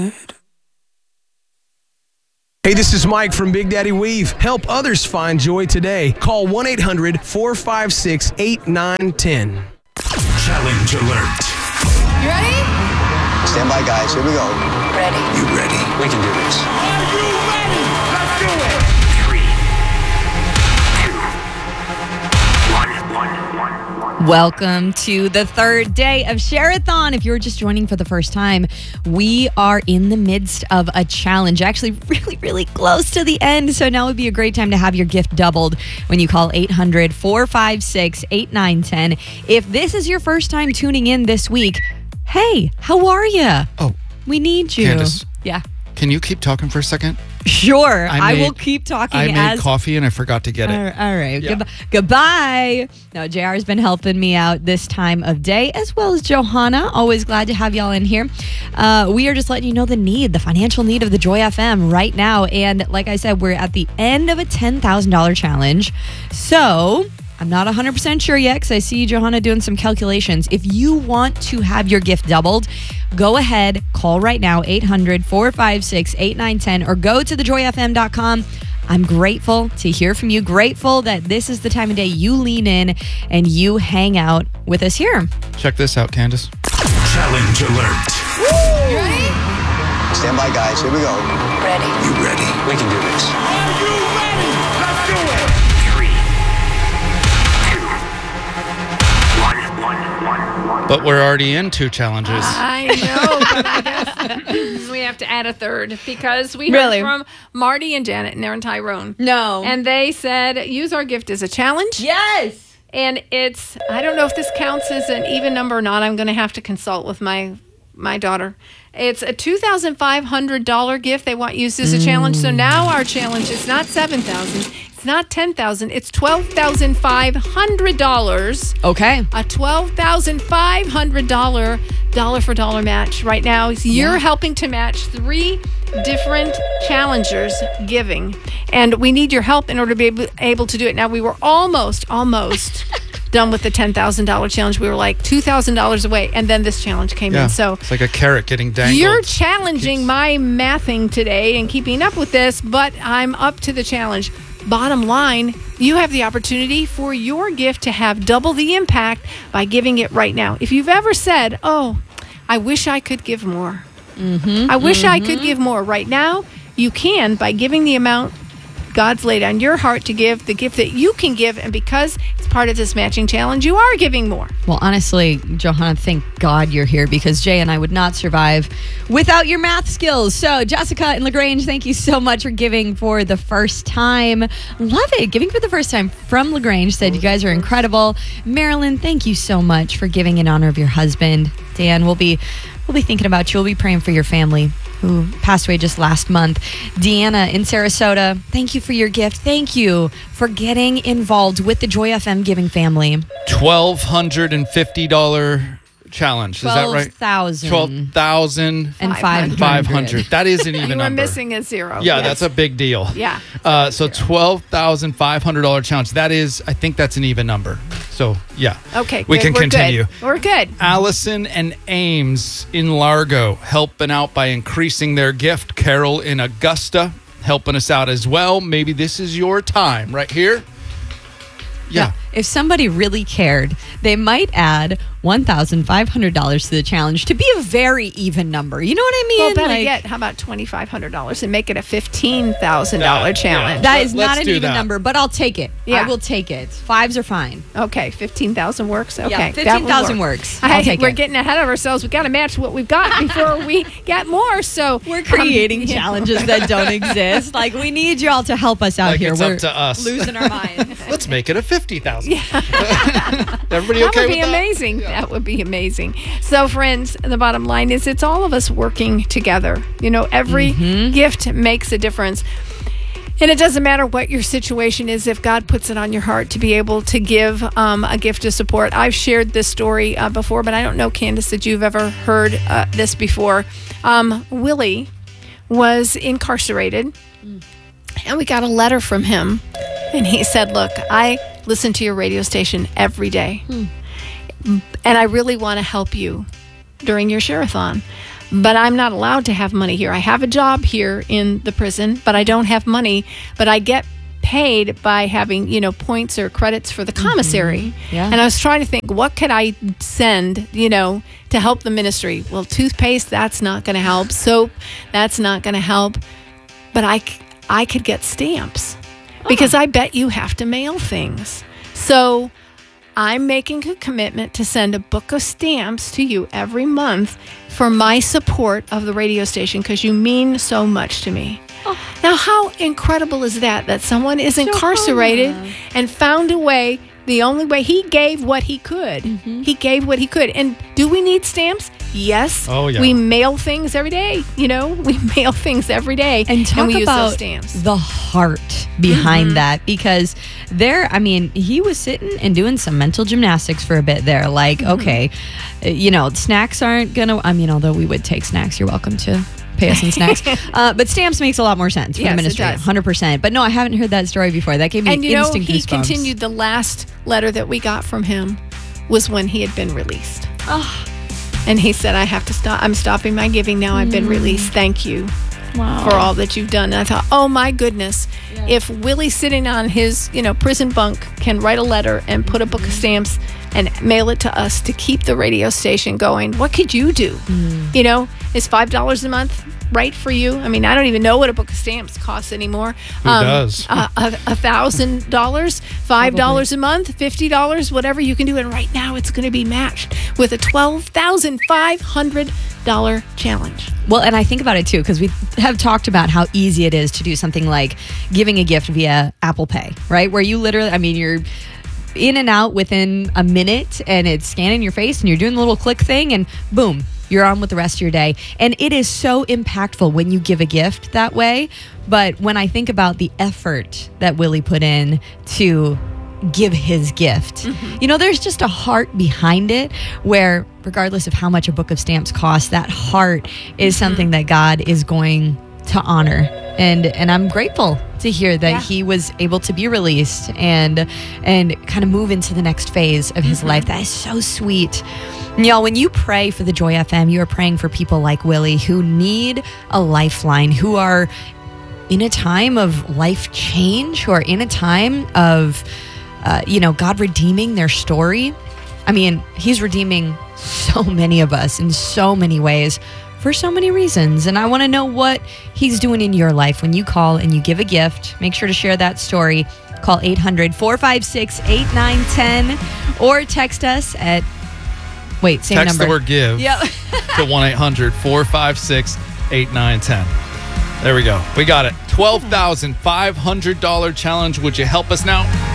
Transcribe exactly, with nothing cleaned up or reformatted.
Hey, this is Mike from Big Daddy Weave. Help others find joy today. Call one eight hundred four five six eight nine one zero. Challenge alert. You ready? Stand by, guys. Here we go. Ready. You ready? We can do this. Are you ready? Let's do it. Three, two, one, one, one, one. Welcome to the third day of Share-a-thon. If you're just joining for the first time, we are in the midst of a challenge, actually really, really close to the end. So now would be a great time to have your gift doubled when you call eight hundred four five six eight nine one zero. If this is your first time tuning in this week, hey, how are you? Oh, we need you. Candace. Yeah. Can you keep talking for a second? Sure. I, I made, will keep talking I made as... coffee and I forgot to get it. All right. All right. Yeah. Goodbye. Goodbye. No, J R's been helping me out this time of day, as well as Johanna. Always glad to have y'all in here. Uh, we are just letting you know the need, the financial need of the Joy F M right now. And like I said, we're at the end of a ten thousand dollars challenge. So... I'm not one hundred percent sure yet because I see Johanna doing some calculations. If you want to have your gift doubled, go ahead, call right now, eight hundred four five six eight nine one zero, or go to the joy f m dot com. I'm grateful to hear from you. Grateful that this is the time of day you lean in and you hang out with us here. Check this out, Candace. Challenge alert. You ready? Stand by, guys. Here we go. Ready. You ready? We can do this. Are you ready? Let's do it. Three, two, one, one, one, one. But we're already in two challenges. I know, but I guess we have to add a third because we Really? heard from Marty and Janet and they're in Tyrone. No. And they said, use our gift as a challenge. yes. And it's, I don't know if this counts as an even number or not. I'm going to have to consult with my my daughter. It's a two thousand five hundred dollars gift they want used as a challenge. So now our challenge is not seven thousand dollars. It's not ten thousand dollars. It's twelve thousand five hundred dollars. Okay. A twelve thousand five hundred dollars dollar for dollar match right now. You're Yeah. helping to match three different challengers giving. And we need your help in order to be able, able to do it. Now, we were almost, almost done with the ten thousand dollars challenge. We were like two thousand dollars away. And then this challenge came Yeah, in. So it's like a carrot getting dangled. you're challenging Keeps- my mathing today and keeping up with this, but I'm up to the challenge. Bottom line, you have the opportunity for your gift to have double the impact by giving it right now. If you've ever said, oh, I wish I could give more. Mm-hmm. I wish I could give more. Right now, you can by giving the amount God's laid on your heart to give, the gift that you can give. And because it's part of this matching challenge, you are giving more. Well, honestly, Johanna, thank God you're here because Jay and I would not survive without your math skills. So, Jessica and LaGrange, thank you so much for giving for the first time. Love it. Giving for the first time from LaGrange said you guys are incredible. Marilyn, thank you so much for giving in honor of your husband. Dan, we'll be we'll be thinking about you. We'll be praying for your family who passed away just last month. Deanna in Sarasota, thank you for your gift. Thank you for getting involved with the Joy F M giving family. twelve hundred fifty dollars challenge. Is that right? twelve thousand twelve thousand and five hundred. five hundred. That is an even You were number. missing a zero. Yeah, Yes. that's a big deal. Yeah. Uh, so twelve thousand five hundred dollars challenge. That is, I think that's an even number. So, yeah. Okay. We good. can We're continue. Good. We're good. Allison and Ames in Largo helping out by increasing their gift. Carol in Augusta helping us out as well. Maybe this is your time right here. Yeah. If somebody really cared, they might add one thousand five hundred dollars to the challenge to be a very even number. You know what I mean? Well, better Like, yet, how about twenty-five hundred dollars and make it a fifteen thousand dollars That- challenge? yeah. that Let- is let's not an do even that. number, but I'll take it. Yeah. I will take it. Fives are fine. Okay, fifteen thousand works. Okay, that will fifteen thousand work. works. I, I'll take we're it. getting ahead of ourselves. We got to match what we've got before we get more. So We're creating um, yeah. challenges that don't exist. Like, we need y'all to help us out Like here. it's We're up to us. losing our minds. Let's make it a fifty thousand. Everybody That okay would with be that? amazing. That would be amazing. So, friends, the bottom line is it's all of us working together. You know, every Mm-hmm. gift makes a difference. And it doesn't matter what your situation is if God puts it on your heart to be able to give um, a gift of support. I've shared this story uh, before, but I don't know, Candace, that you've ever heard uh, this before. Um, Willie was incarcerated, and we got a letter from him. And he said, look, I listen to your radio station every day, and I really want to help you during your share-a-thon. but I'm not allowed to have money here. I have a job here in the prison, but I don't have money, but I get paid by having, you know, points or credits for the commissary. Mm-hmm. Yeah. And I was trying to think, what could I send, you know, to help the ministry? Well, toothpaste, that's not going to help. Soap, that's not going to help. But I, c- I could get stamps because I bet you have to mail things. So I'm making a commitment to send a book of stamps to you every month for my support of the radio station because you mean so much to me. Oh. Now, how incredible is that, that someone is incarcerated and found a way, the only way, he gave what he could. Mm-hmm. He gave what he could. And do we need stamps? Yes. Oh, yeah. We mail things every day. You know, we mail things every day. And talk and we use about those stamps. the heart behind mm-hmm. that, because there, I mean, he was sitting and doing some mental gymnastics for a bit there. Like, mm-hmm. okay, you know, snacks aren't going to, I mean, although we would take snacks, you're welcome to pay us in snacks. Uh, but stamps makes a lot more sense for yes, the ministry, it does. one hundred percent. But no, I haven't heard that story before. That gave me and you know, instant he goosebumps. continued. The last letter that we got from him was when he had been released. Oh. And he said, I have to stop. I'm stopping my giving now. I've been released. Thank you wow. for all that you've done. And I thought, oh my goodness, yeah. if Willie sitting on his, you know, prison bunk can write a letter and put a book of stamps and mail it to us to keep the radio station going, what could you do? Mm. You know, is five dollars a month right for you? I mean, I don't even know what a book of stamps costs anymore. Who um, does? Uh, a thousand dollars, five dollars a month, fifty dollars, whatever you can do. And right now it's going to be matched with a twelve thousand five hundred dollars challenge. Well, and I think about it too, because we have talked about how easy it is to do something like giving a gift via Apple Pay, right? Where you literally, I mean, you're in and out within a minute and it's scanning your face and you're doing the little click thing and boom, you're on with the rest of your day. And it is so impactful when you give a gift that way. But when I think about the effort that Willie put in to give his gift, mm-hmm. you know, there's just a heart behind it where regardless of how much a book of stamps costs, that heart is mm-hmm. something that God is going to honor. And and I'm grateful to hear that yeah. he was able to be released and and kind of move into the next phase of his mm-hmm. life. That is so sweet. And y'all, when you pray for the Joy F M, you are praying for people like Willie who need a lifeline, who are in a time of life change, who are in a time of, uh, you know, God redeeming their story. I mean, he's redeeming so many of us in so many ways for so many reasons. And I want to know what he's doing in your life. When you call and you give a gift, make sure to share that story. Call eight hundred, four five six, eight nine one zero or text us at, wait, same text number. Text the word give yep. to one eight hundred, four five six, eight nine one zero. There we go. We got it. twelve thousand five hundred dollars challenge. Would you help us now?